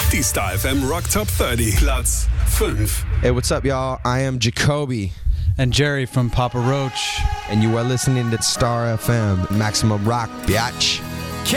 Die Star FM Rock Top 30. Platz 5. Hey, what's up, y'all? I am Jacoby. And Jerry from Papa Roach. And you are listening to Star FM. Maximum Rock, biatch.